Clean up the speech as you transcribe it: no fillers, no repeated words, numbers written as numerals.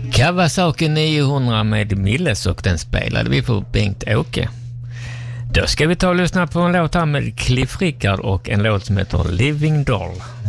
Kawasaki 900 med Milles och den spelade vi för Bengt-Åke. Då ska vi ta och lyssna på en låt här med Cliff Richard och en låt som heter Living Doll.